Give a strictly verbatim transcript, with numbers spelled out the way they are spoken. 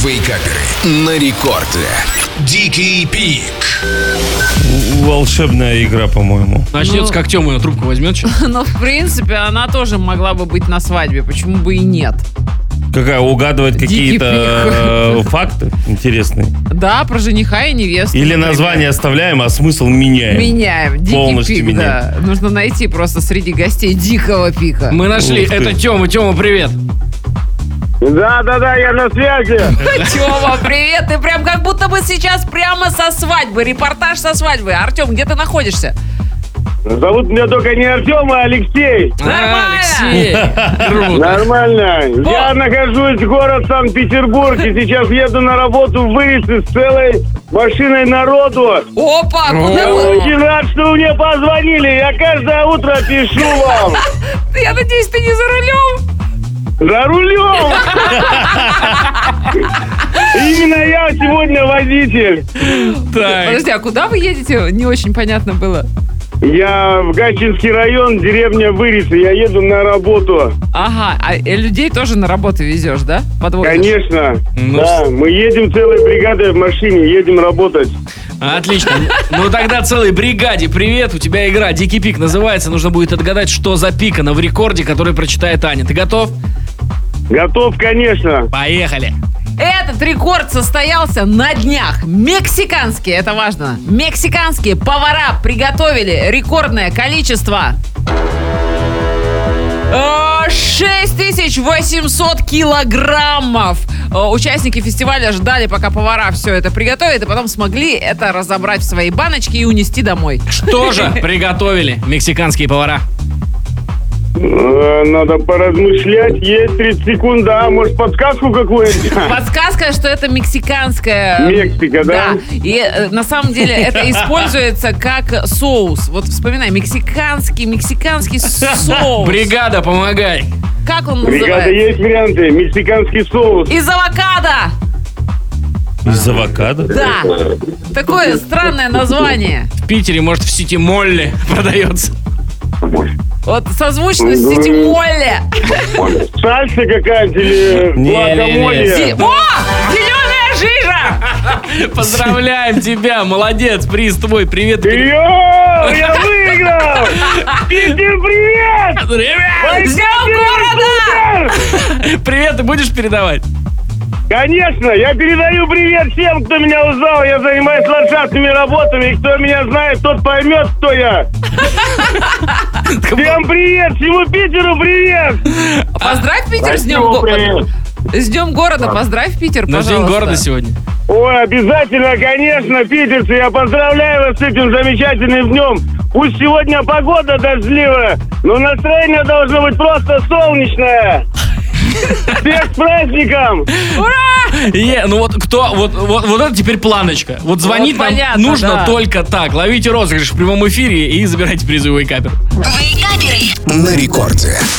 Вейкаперы на рекорде. Дикий Пик. Волшебная игра, по-моему. Начнется, Ну. как Тёма трубку возьмет. щас. Но, в принципе, она тоже могла бы быть на свадьбе. Почему бы и нет? Какая, угадывать Дикий какие-то э, факты интересные? Да, про жениха и невесту. Или например. название оставляем, а смысл меняем? Меняем. Дикий Полностью пик, меняем. да. Нужно найти просто среди гостей дикого пика. Мы нашли. Ух ты. Это Тёма. Тёма, привет. Да-да-да, я на связи. Тёма, привет! Ты прям как будто бы сейчас прямо со свадьбы. Репортаж со свадьбы. Артём, где ты находишься? Зовут меня только не Артем, а Алексей. Нормально. Алексей. Круто. Нормально. Я нахожусь в город Санкт-Петербург и сейчас еду на работу в Вырицы с целой машиной народу. Опа, куда Я вы? очень рад, что вы мне позвонили. Я каждое утро пишу вам. Я надеюсь, ты не за рулем? За рулем. Именно я сегодня водитель. Так. Подожди, а куда вы едете? Не очень понятно было. Я в Гатчинский район, деревня Вырицы. Я еду на работу. Ага, а э, людей тоже на работу везешь, да? Подвозишь? Конечно. Ну, Да, мы едем целой бригадой в машине, едем работать. Отлично. Ну тогда целой бригаде привет. У тебя игра Дикий Пик называется. Нужно будет отгадать, что за пикано в рекорде, который прочитает Аня. Ты готов? Готов, конечно. Поехали. Этот рекорд состоялся на днях. Мексиканские, это важно, мексиканские повара приготовили рекордное количество шесть тысяч восемьсот килограммов. Э, Участники фестиваля ждали, пока повара все это приготовят, и потом смогли это разобрать в свои баночки и унести домой. Что же приготовили мексиканские повара? Э, Надо поразмышлять. Есть тридцать секунд, да? Может, подсказку какую-нибудь? Подсказка, что это мексиканская... Мексика, да? И э, на самом деле это используется как соус. Вот вспоминай, мексиканский, мексиканский соус. Бригада, помогай. Как он Бригада, называется? есть варианты. Мексиканский соус. Из авокадо. Из авокадо? Да. Такое странное название. В Питере, может, в Сити Молле продается. Вот созвучно с ситимолле. Сальса какая-то или Не-не-не. гуакамоле? Си- О! Зеленая жижа! Поздравляем тебя, молодец, приз твой, привет. Йоу, я выиграл! Питер, привет! Ребят, С днем города! Супер! привет, ты будешь передавать? Конечно, я передаю привет всем, кто меня узнал. Я занимаюсь ландшафтными работами, и кто меня знает, тот поймет, кто я. Всем привет, всему Питеру привет! Поздравь Питер с днем Спасибо, города. привет. С днем города, поздравь Питер, Наш пожалуйста. день города сегодня. Ой, обязательно, конечно, питерцы, я поздравляю вас с этим замечательным днем. Пусть сегодня погода дождливая, но настроение должно быть просто солнечное. Всех с праздником! Е, ну вот кто, вот, вот, вот это теперь планочка. Вот звонить Вот нам понятно, нужно да. только так. Ловите розыгрыш в прямом эфире и забирайте призы у Вейкапер. На рекорде.